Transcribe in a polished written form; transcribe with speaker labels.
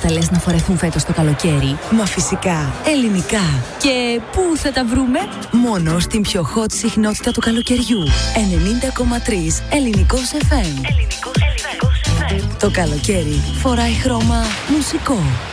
Speaker 1: λες να φορεθούν φέτος το καλοκαίρι?
Speaker 2: Μα φυσικά, ελληνικά.
Speaker 1: Και πού θα τα βρούμε?
Speaker 2: Μόνο στην πιο hot συχνότητα του καλοκαιριού. 90,3 Ελληνικός FM. Το καλοκαίρι φοράει χρώμα μουσικό.